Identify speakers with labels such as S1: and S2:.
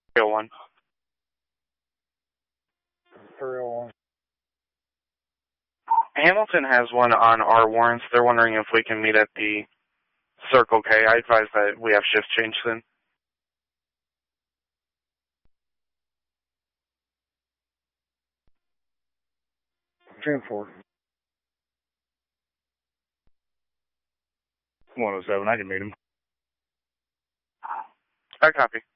S1: 301.
S2: 301.
S1: Hamilton has one on our warrants. They're wondering if we can meet at the Circle K. I advise that we have shift change then.
S2: June 4.
S3: 107, I can meet him.
S1: I copy.